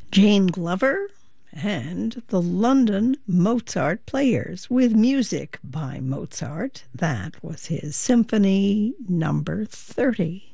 Jane Glover, and the London Mozart Players with music by Mozart. That was his Symphony Number 30.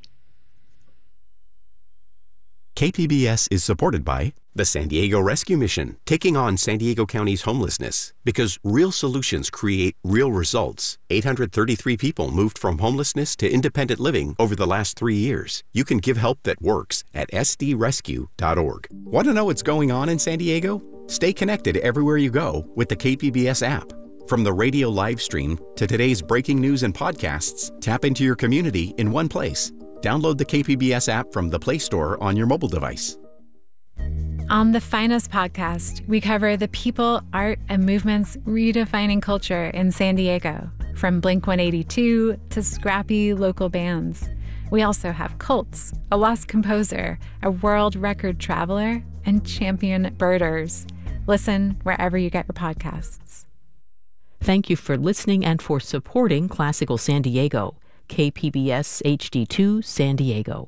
KPBS is supported by the San Diego Rescue Mission, taking on San Diego County's homelessness. Because real solutions create real results. 833 people moved from homelessness to independent living over the last 3 years. You can give help that works at sdrescue.org. Want to know what's going on in San Diego? Stay connected everywhere you go with the KPBS app. From the radio live stream to today's breaking news and podcasts, tap into your community in one place. Download the KPBS app from the Play Store on your mobile device. On the Finest podcast, we cover the people, art, and movements redefining culture in San Diego, from Blink-182 to scrappy local bands. We also have cults, a lost composer, a world record traveler, and champion birders. Listen wherever you get your podcasts. Thank you for listening and for supporting Classical San Diego. KPBS HD2 San Diego.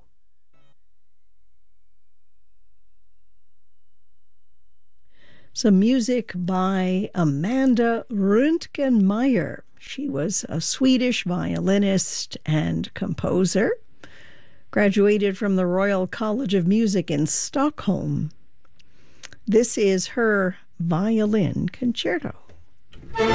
Some music by Amanda Röntgenmeier. She was a Swedish violinist and composer. Graduated from the Royal College of Music in Stockholm. This is her violin concerto.